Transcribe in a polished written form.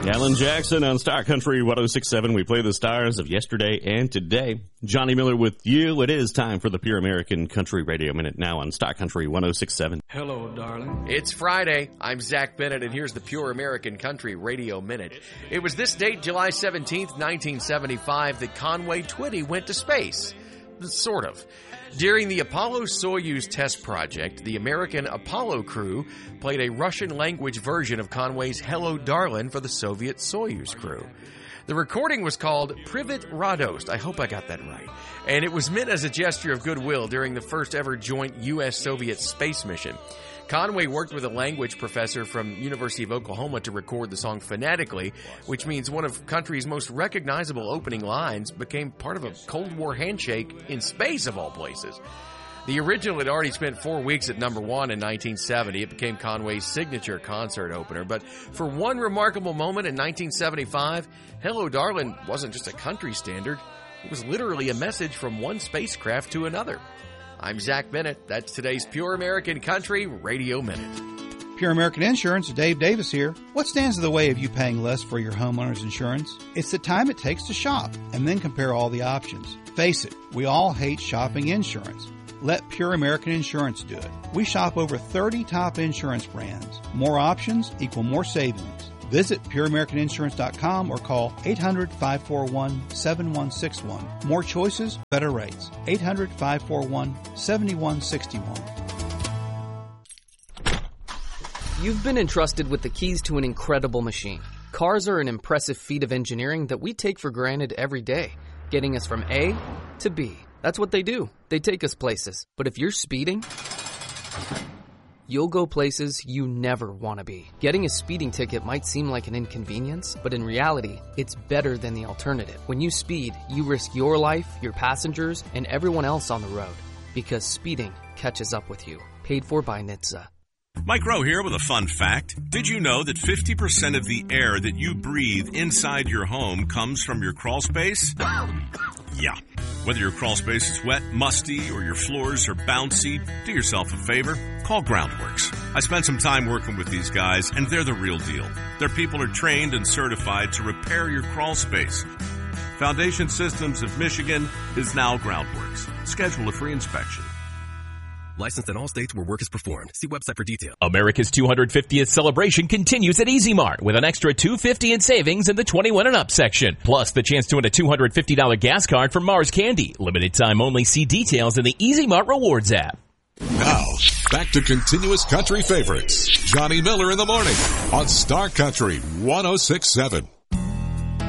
Alan Jackson on Star Country 106.7. We play the stars of yesterday and today. Johnny Miller with you. It is time for the Pure American Country Radio Minute now on Star Country 106.7. Hello, darling. It's Friday. I'm Zach Bennett, and here's the Pure American Country Radio Minute. It was this date, July 17th, 1975, that Conway Twitty went to space. Sort of. During the Apollo-Soyuz test project, the American Apollo crew played a Russian-language version of Conway's Hello, Darlin' for the Soviet Soyuz crew. The recording was called Privet Radost. I hope I got that right. And it was meant as a gesture of goodwill during the first ever joint U.S.-Soviet space mission. Conway worked with a language professor from University of Oklahoma to record the song phonetically, which means one of country's most recognizable opening lines became part of a Cold War handshake in space, of all places. The original had already spent 4 weeks at number one in 1970. It became Conway's signature concert opener. But for one remarkable moment in 1975, Hello, Darlin' wasn't just a country standard. It was literally a message from one spacecraft to another. I'm Zach Bennett. That's today's Pure American Country Radio Minute. Pure American Insurance, Dave Davis here. What stands in the way of you paying less for your homeowner's insurance? It's the time it takes to shop and then compare all the options. Face it, we all hate shopping insurance. Let Pure American Insurance do it. We shop over 30 top insurance brands. More options equal more savings. Visit PureAmericanInsurance.com or call 800-541-7161. More choices, better rates. 800-541-7161. You've been entrusted with the keys to an incredible machine. Cars are an impressive feat of engineering that we take for granted every day, getting us from A to B. That's what they do. They take us places. But if you're speeding, you'll go places you never want to be. Getting a speeding ticket might seem like an inconvenience, but in reality, it's better than the alternative. When you speed, you risk your life, your passengers, and everyone else on the road. Because speeding catches up with you. Paid for by NHTSA. Mike Rowe here with a fun fact. Did you know that 50% of the air that you breathe inside your home comes from your crawl space? Yeah. Whether your crawl space is wet, musty, or your floors are bouncy, do yourself a favor. Call Groundworks. I spent some time working with these guys, and they're the real deal. Their people are trained and certified to repair your crawl space. Foundation Systems of Michigan is now Groundworks. Schedule a free inspection. Licensed in all states where work is performed. See website for details. America's 250th celebration continues at Easy Mart with an extra $250 in savings in the 21 and up section. Plus the chance to win a $250 gas card from Mars Candy. Limited time only. See details in the Easy Mart Rewards app. Now, back to continuous country favorites. Johnny Miller in the morning on Star Country 106.7.